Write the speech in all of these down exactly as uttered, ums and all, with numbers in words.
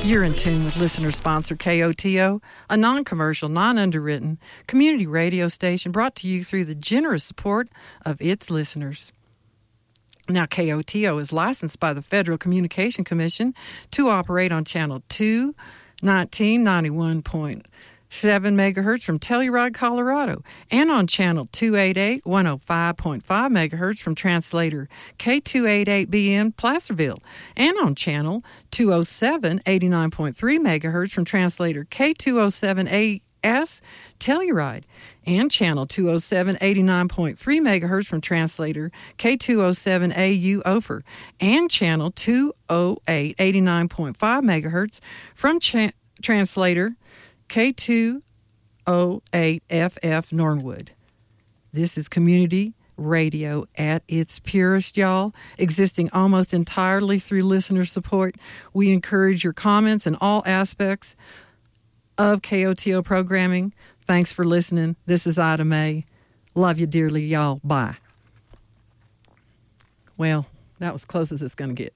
You're in tune with listener-sponsored K O T O, a non-commercial, non-underwritten community radio station brought to you through the generous support of its listeners. Now, K O T O is licensed by the Federal Communication Commission to operate on Channel two nineteen ninety-one point seven megahertz from Telluride, Colorado, and on Channel two eighty-eight one oh five point five megahertz from translator K two eighty-eight B M Placerville, and on Channel two oh seven eighty-nine point three megahertz from translator K two oh seven A S Telluride, and Channel two oh seven eighty-nine point three megahertz from translator K two oh seven A U Ophir, and Channel two oh eight eighty-nine point five megahertz from cha- translator K two oh eight F F Nornwood. This is community radio at its purest, y'all, existing almost entirely through listener support. We encourage your comments in all aspects of K O T O programming. Thanks for listening. This is Ida Mae. Love you dearly, y'all. Bye. Well, that was close as it's going to get.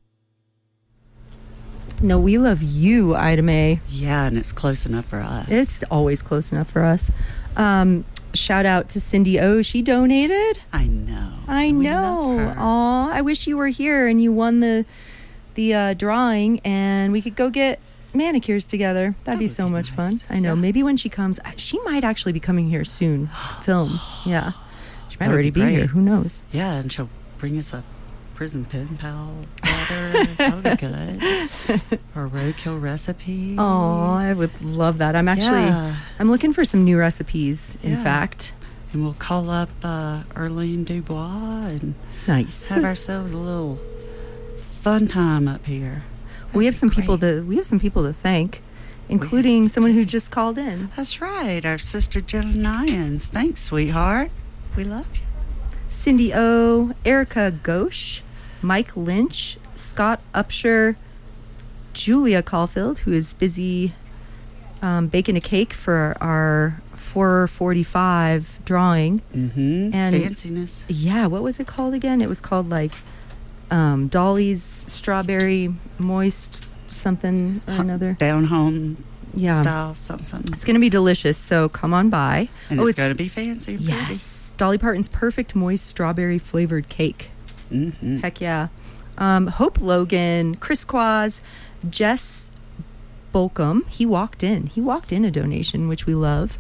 No, we love you, Ida Mae. Yeah, and it's close enough for us. It's always close enough for us. Um, shout out to Cindy O. She donated. I know. I We know. love her. Aw, I wish you were here and you won the the uh, drawing and we could go get manicures together. That'd That be would so be much nice. fun. I know. Yeah. Maybe when she comes, she might actually be coming here soon. Film. Yeah. She might That would already be be, here. great. Who knows? Yeah, and she'll bring us a prison pen pal water. That would be good. Or a roadkill recipe. Oh, I would love that. I'm actually, Yeah. I'm looking for some new recipes, in Yeah. fact. And we'll call up uh, Erlene Dubois and Nice. have ourselves a little fun time up here. We have some That'd be people great. to we have some people to thank, including someone who just called in. That's right, our sister Jenna Nyans. Thanks, sweetheart. We love you. Cindy O, Erica Ghosh, Mike Lynch, Scott Upshur, Julia Caulfield, who is busy um, baking a cake for our four forty-five drawing. Mm-hmm. And- Fanciness. Yeah, what was it called again? It was called like um, Dolly's Strawberry Moist something or another. Down home Yeah. style, something, something. It's going to be delicious, so come on by. And oh, it's, going to be fancy. And Yes. Dolly Parton's perfect moist strawberry flavored cake. pretty. Mm-hmm. Heck yeah. Um, Hope Logan, Chris Quaz, Jess Bolcom. He walked in. He walked in a donation, which we love.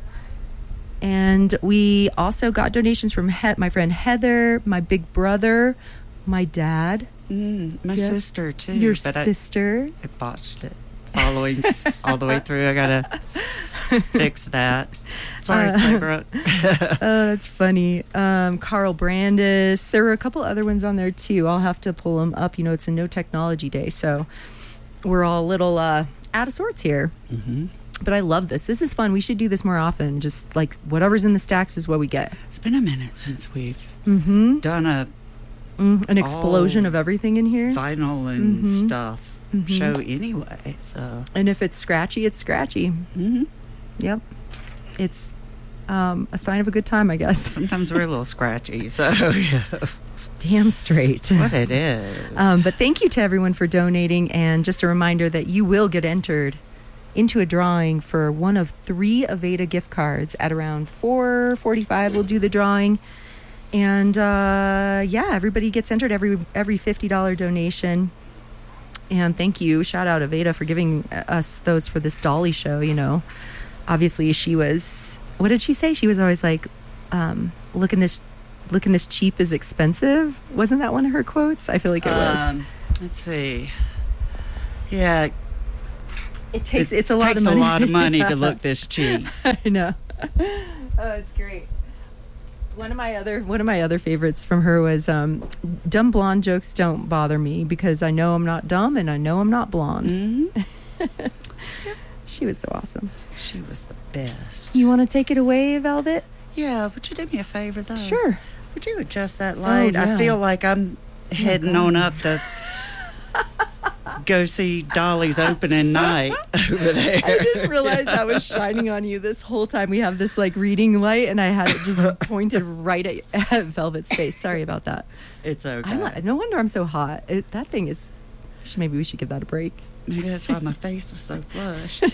And we also got donations from he- my friend Heather, my big brother, my dad, Mm, my Yeah. sister, too. your but I, sister. I botched it. Following all the way through. I got to fix that. Sorry, Uh, Claybrook. Oh, that's funny. Um, Carl Brandis. There were a couple other ones on there too. I'll have to pull them up. You know, it's a no technology day, so we're all a little uh, out of sorts here. Mm-hmm. But I love this. This is fun. We should do this more often. Just like whatever's in the stacks is what we get. It's been a minute since we've Mm-hmm. done a Mm, an explosion Oh. of everything in here. vinyl and Mhm. stuff Mhm. show anyway. So, And if it's scratchy, it's scratchy. mm-hmm. Yep. It's um, a sign of a good time, I guess. Sometimes we're a little scratchy. So, yeah. Damn straight. What it is. Um, but thank you to everyone for donating. And just a reminder that you will get entered into a drawing for one of three Aveda gift cards at around four forty-five. We'll do the drawing. And uh, yeah, everybody gets entered every every fifty dollars donation. And thank you. Shout out Aveda for giving us those for this Dolly show. You know, obviously she was, what did she say? She was always like, um, looking this looking this cheap is expensive. Wasn't that one of her quotes? I feel like it was. Um, let's see. Yeah, It takes it it's a lot takes of money. a lot of money Yeah. to look this cheap. I know. Oh, it's great. One of my other one of my other favorites from her was um, dumb blonde jokes don't bother me because I know I'm not dumb and I know I'm not blonde. Mm-hmm. She was so awesome. She was the best. You want to take it away, Velvet? Yeah, would you do me a favor though? Sure. Would you adjust that light? Oh, yeah. I feel like I'm heading on up to go see Dolly's opening night over there. I didn't realize that was shining on you this whole time. We have this like reading light, and I had it just pointed right at, at Velvet's face. Sorry about that. It's okay. I'm not, no wonder I'm so hot. It, that thing is Maybe we should give that a break. Maybe that's why my face was so flushed.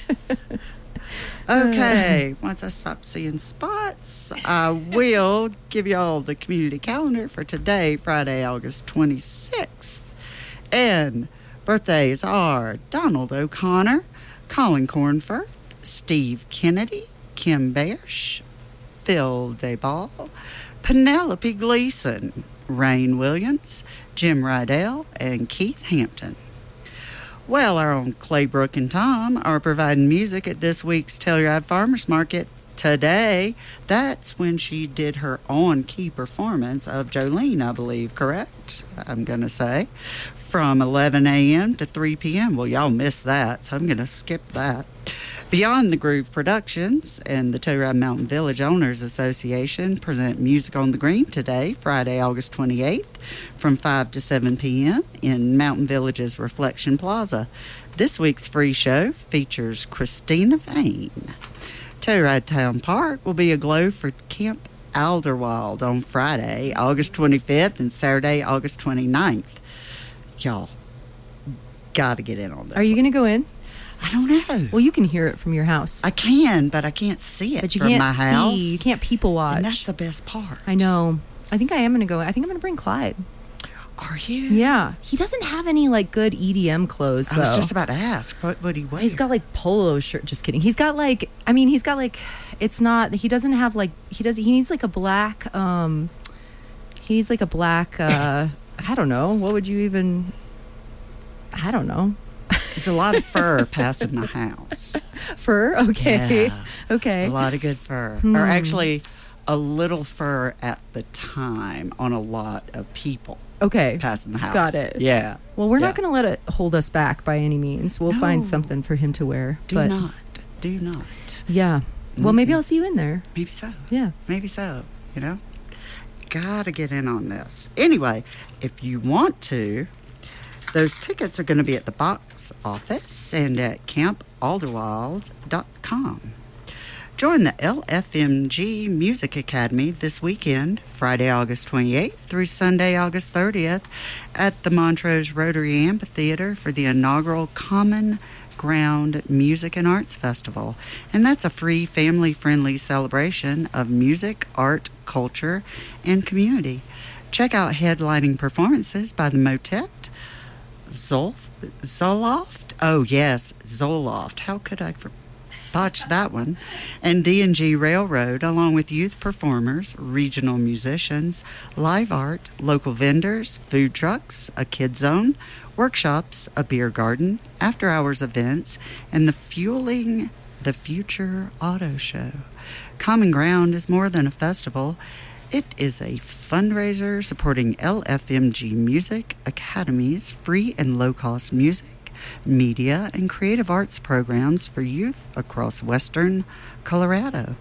Okay, once I stop seeing spots, I will give y'all the community calendar for today, Friday, August twenty-sixth. And birthdays are Donald O'Connor, Colin Cornforth, Steve Kennedy, Kim Bearsh, Phil Dayball, Penelope Gleason, Rain Williams, Jim Rydell, and Keith Hampton. Well, our own Claybrook and Tom are providing music at this week's Telluride Farmers Market today. That's when she did her on-key performance of Jolene, I believe, correct? I'm going to say. From eleven a.m. to three p.m. Well, y'all missed that, so I'm going to skip that. Beyond the Groove Productions and the Telluride Mountain Village Owners Association present Music on the Green today, Friday, August twenty-eighth, from five to seven p.m. in Mountain Village's Reflection Plaza. This week's free show features Christina Vane. Telluride Town Park will be aglow for Camp Alderwild on Friday, August twenty-fifth, and Saturday, August twenty-ninth. Y'all got to get in on this. Are you going to go in? I don't know. Well, you can hear it from your house. I can, but I can't see it but you from can't my house. see. You can't people watch. And that's the best part. I know. I think I am going to go. I think I'm going to bring Clyde. Are you? Yeah. He doesn't have any, like, good E D M clothes, though. I was just about to ask. What would he wear? He's got, like, polo shirt. Just kidding. He's got, like, I mean, he's got, like, it's not, he doesn't have, like, he does, he needs, like, a black, um, he needs, like, a black, uh, I don't know. What would you even, I don't know. There's a lot of fur passing the house. Fur? Okay. Yeah. Okay. A lot of good fur. Hmm. Or actually, a little fur at the time on a lot of people Okay. passing the house. Got it. Yeah. Well, we're Yeah. not going to let it hold us back by any means. We'll No. find something for him to wear. Do but not. Do not. Yeah. Well, maybe Mhm. I'll see you in there. Maybe so. Yeah. Maybe so. You know? Gotta get in on this. Anyway, if you want to, those tickets are going to be at the box office and at camp alderwild dot com. Join the L F M G Music Academy this weekend, Friday, August twenty-eighth through Sunday, August thirtieth, at the Montrose Rotary Amphitheater for the inaugural Common Ground Music and Arts Festival. And that's a free, family-friendly celebration of music, art, culture, and community. Check out headlining performances by the Motet, Zolf, Zoloft, oh yes, Zoloft. How could I for- botch that one? And D and G Railroad, along with youth performers, regional musicians, live art, local vendors, food trucks, a kid zone, workshops, a beer garden, after-hours events, and the Fueling the Future Auto Show. Common Ground is more than a festival. It is a fundraiser supporting L F M G Music Academy's free and low-cost music, media, and creative arts programs for youth across western Colorado.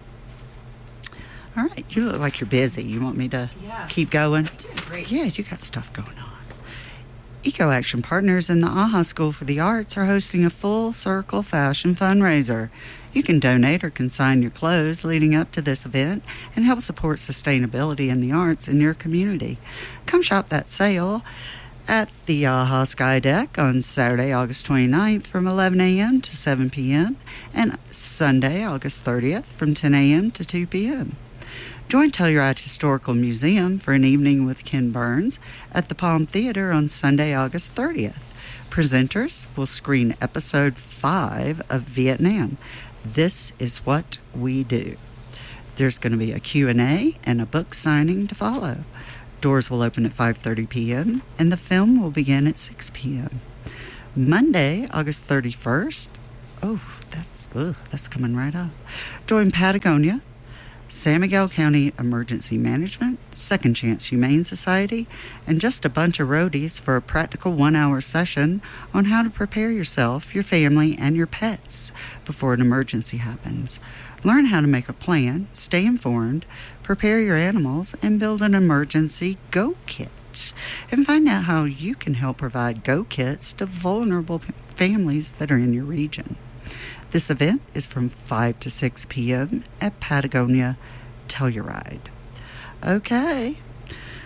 All right, you look like you're busy. You want me to Yeah. keep going? Great. Yeah, you got stuff going on. Eco Action Partners and the AHA School for the Arts are hosting a full circle fashion fundraiser. You can donate or consign your clothes leading up to this event and help support sustainability in the arts in your community. Come shop that sale at the AHA Sky Deck on Saturday, August twenty-ninth from eleven a.m. to seven p.m. and Sunday, August thirtieth from ten a.m. to two p.m. Join Telluride Historical Museum for an evening with Ken Burns at the Palm Theater on Sunday, August thirtieth. Presenters will screen episode five of Vietnam. This is what we do. There's going to be a Q and A and a book signing to follow. Doors will open at five thirty p.m. and the film will begin at six p.m. Monday, August thirty-first. Oh, that's ugh, that's coming right up. Join Patagonia, San Miguel County Emergency Management, Second Chance Humane Society, and just a bunch of roadies for a practical one-hour session on how to prepare yourself, your family, and your pets before an emergency happens. Learn how to make a plan, stay informed, prepare your animals, and build an emergency go kit. And find out how you can help provide go kits to vulnerable p- families that are in your region. This event is from five to six p.m. at Patagonia Telluride. Okay.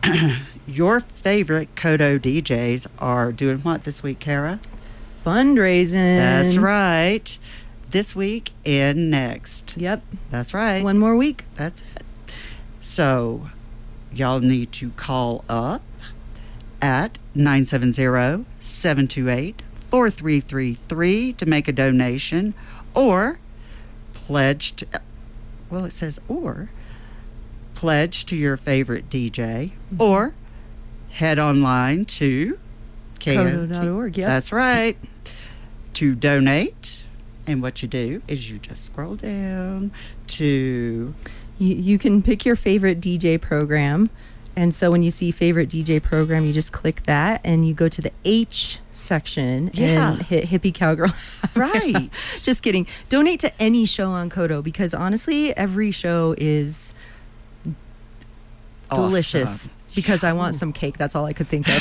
your favorite Kodo D Js are doing what this week, Kara? Fundraising. That's right. This week and next. Yep. That's right. One more week. That's it. So, y'all need to call up at nine seven zero, seven two eight, four three three three to make a donation, or pledge to, well, it says or, pledge to your favorite D J, mm-hmm. or head online to Kodo dot org. Yep. That's right. To donate. And what you do is you just scroll down to... You, you can pick your favorite D J program. And so when you see favorite D J program, you just click that and you go to the H section yeah. and hit Hippie Cowgirl. Right. Just kidding. Donate to any show on Kodo because honestly, every show is awesome. Delicious. Because I want some cake. That's all I could think of.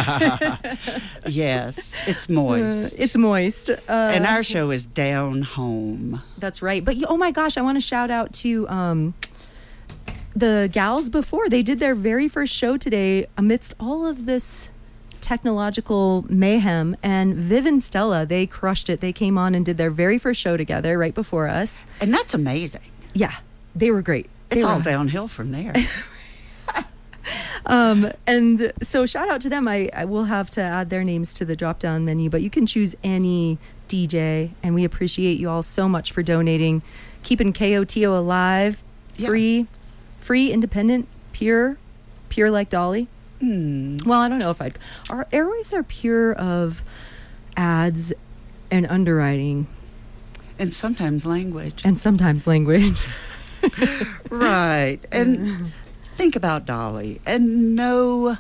Yes, it's moist. Uh, it's moist. Uh, and our show is down home. That's right. But, oh my gosh, I want to shout out to um, the gals before. They did their very first show today amidst all of this technological mayhem. And Viv and Stella, they crushed it. They came on and did their very first show together right before us. And that's amazing. Yeah, they were great. It's they all were, downhill from there. Um, and so shout out to them. I, I will have to add their names to the drop down menu, but you can choose any D J, and we appreciate you all so much for donating, keeping K O T O alive, yeah. free, free, independent, pure, pure like Dolly. Mm. Well, I don't know if I'd, our airways are pure of ads and underwriting. And sometimes language. And sometimes language. Right. And think about Dolly. And no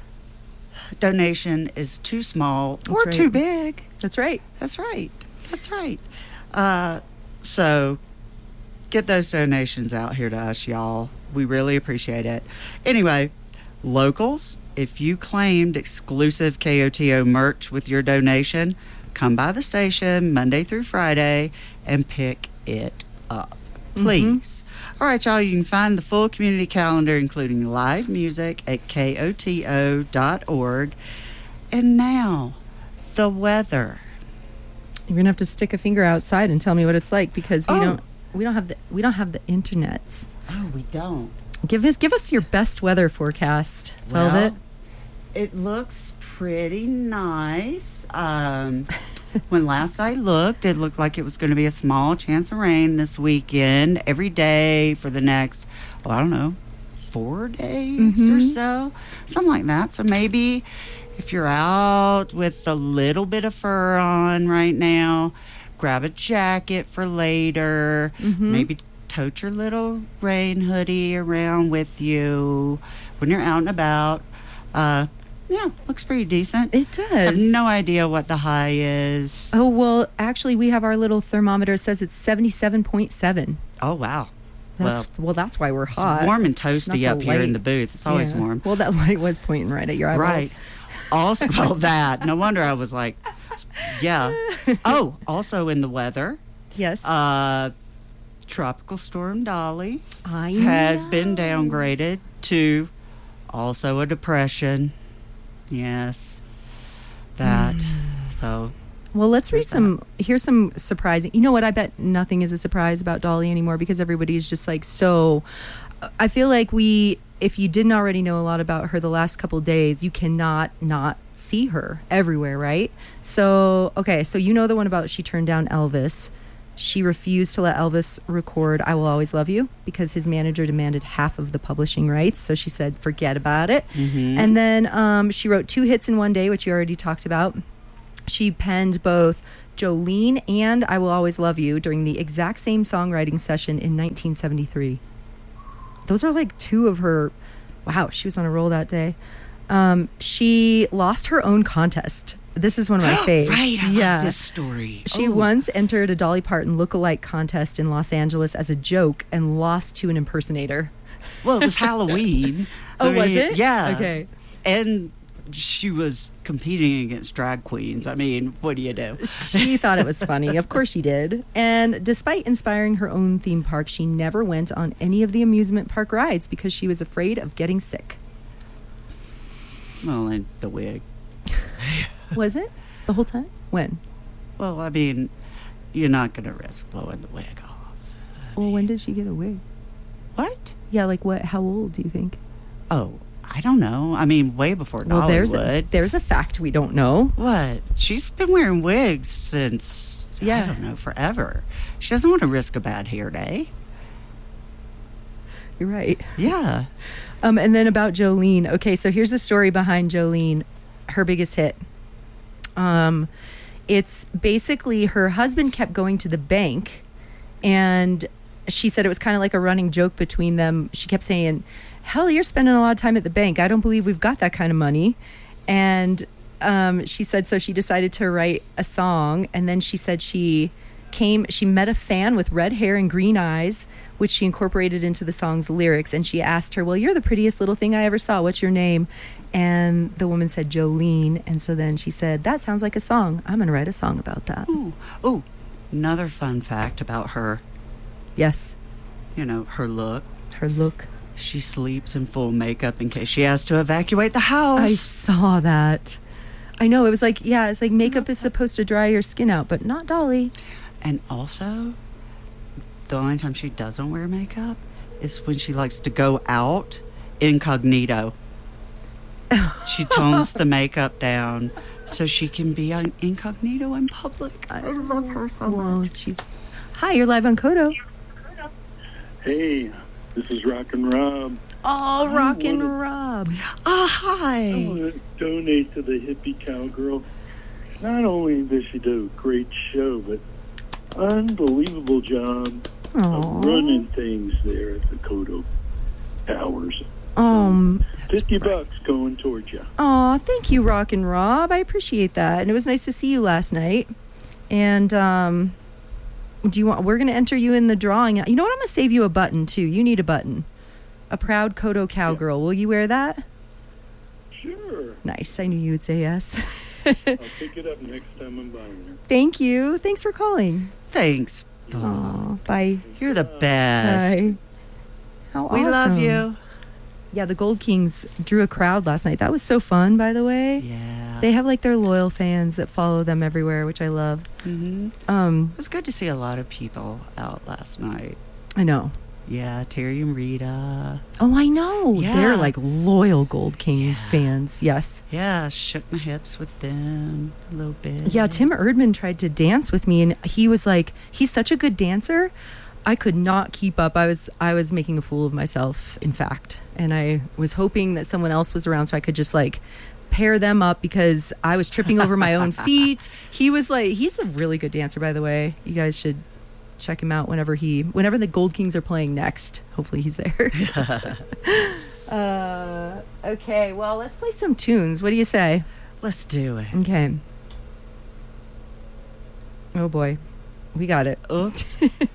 donation is too small That's or right. too big. That's right. That's right. That's right. Uh, so get those donations out here to us, y'all. We really appreciate it. Anyway, locals, if you claimed exclusive K O T O merch with your donation, come by the station Monday through Friday and pick it up, please. Mm-hmm. All right, y'all, you can find the full community calendar, including live music, at K O T O dot org. And now, the weather. You're gonna have to stick a finger outside and tell me what it's like because we oh. don't we don't have the we don't have the internets. Oh, we don't. Give us give us your best weather forecast, Velvet. Well, it looks pretty nice. Um, when last I looked, it looked like it was going to be a small chance of rain this weekend, every day for the next, well, I don't know, four days mm-hmm. or so, something like that. So maybe if you're out with a little bit of fur on right now, grab a jacket for later. Mm-hmm. Maybe tote your little rain hoodie around with you when you're out and about. Uh, yeah, looks pretty decent. It does. I have no idea what the high is. Oh, well, actually, we have our little thermometer. It says it's seventy-seven point seven. Oh, wow. That's, well, well, that's why we're hot. It's warm and toasty up here light. in the booth. It's always yeah. warm. Well, that light was pointing right at your eyeballs. Right. Also, well, that. No wonder I was like, yeah. Oh, also in the weather. Yes. Uh, Tropical Storm Dolly I has know. been downgraded to also a depression. Yes. That. Mm. So. Well, let's read that. some. Here's some surprising. You know what? I bet nothing is a surprise about Dolly anymore because everybody's just like so. I feel like we, if you didn't already know a lot about her the last couple days, you cannot not see her everywhere, right? So, okay, so you know the one about she turned down Elvis. She refused to let Elvis record I Will Always Love You because his manager demanded half of the publishing rights. So she said, forget about it. Mm-hmm. And then um, she wrote two hits in one day, which you already talked about. She penned both Jolene and I Will Always Love You during the exact same songwriting session in nineteen seventy-three. Those are like two of her. Wow, she was on a roll that day. Um, she lost her own contest. This is one of my faves. Right, I yeah. love this story. She oh. once entered a Dolly Parton look-alike contest in Los Angeles as a joke and lost to an impersonator. Well, it was Halloween. oh, I mean, was it? Yeah. Okay. And she was competing against drag queens. I mean, what do you do? She thought it was funny. Of course she did. And despite inspiring her own theme park, she never went on any of the amusement park rides because she was afraid of getting sick. Well, and the wig. Was it the whole time? When? Well, I mean, you're not going to risk blowing the wig off. I Well, mean, when did she get a wig? What? Yeah, like what? How old do you think? Oh, I don't know. I mean, way before Well, there's a, Dollywood. there's a fact we don't know. What? She's been wearing wigs since, Yeah. I don't know, forever. She doesn't want to risk a bad hair day. You're right. Yeah. Um, and then about Jolene. Okay, so here's the story behind Jolene, her biggest hit. Um, it's basically her husband kept going to the bank, and she said it was kind of like a running joke between them. She kept saying, "Hell, you're spending a lot of time at the bank. I don't believe we've got that kind of money." And um, she said so she decided to write a song, and then she said she came, she met a fan with red hair and green eyes, which she incorporated into the song's lyrics. And she asked her, "Well, you're the prettiest little thing I ever saw. What's your name?" And the woman said, "Jolene." And so then she said, "That sounds like a song. I'm going to write a song about that." Ooh. Ooh. Another fun fact about her, Yes, you know, her look. her look. She sleeps in full makeup in case she has to evacuate the house. I saw that. I know. It was like, yeah, it's like makeup is supposed to dry your skin out, but not Dolly. And also, the only time she doesn't wear makeup is when she likes to go out incognito. She tones the makeup down so she can be on incognito in public. I love her so Well, much. she's... Hi, you're live on Kodo. Hey, this is Rockin' Rob. Oh, Rockin' wanna- Rob. Ah, I hi. want to donate to the hippie cowgirl. Not only does she do a great show, but unbelievable job of Aw. running things there at the Kodo Towers. Um, Fifty bucks going towards you. aw, thank you, Rockin' Rob. I appreciate that. And it was nice to see you last night. And, um... do you want, we're going to enter you in the drawing. You know what? I'm going to save you a button too. You need a button. A proud Kodo cowgirl. Will you wear that? Sure. Nice. I knew you would say yes. I'll pick it up next time I'm by there. Thank you. Thanks for calling. Thanks. Aw, bye. You're the best. Bye. How We love awesome. you. Yeah, the Gold Kings drew a crowd last night. That was so fun, by the way. Yeah. They have like their loyal fans that follow them everywhere, which I love. hmm Um, It was good to see a lot of people out last night. I know. Yeah, Terry and Rita. Oh, I know. Yeah. They're like loyal Gold King Yeah. fans. Yes. Yeah, shook my hips with them a little bit. Yeah, Tim Erdman tried to dance with me, and he was like, he's such a good dancer. I could not keep up. I was I was making a fool of myself, in fact. And I was hoping that someone else was around so I could just like pair them up because I was tripping over my own feet. He was like, he's a really good dancer, by the way. You guys should check him out whenever he, whenever the Gold Kings are playing next. Hopefully he's there. uh, okay, well, let's play some tunes. What do you say? Let's do it. Okay. Oh boy, we got it. Oops.